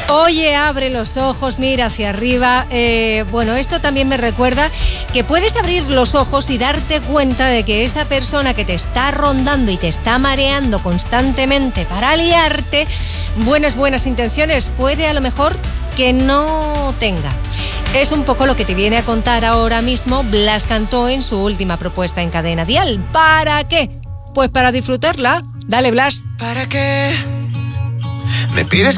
Oye, abre los ojos, mira hacia arriba. Bueno, esto también me recuerda que puedes abrir los ojos y darte cuenta de que esa persona que te está rondando y te está mareando constantemente para liarte, buenas intenciones puede a lo mejor que no tenga. Es un poco lo que te viene a contar ahora mismo Blas Cantó en su última propuesta en Cadena Dial. ¿Para qué? Pues para disfrutarla. Dale, Blas. ¿Para qué me pides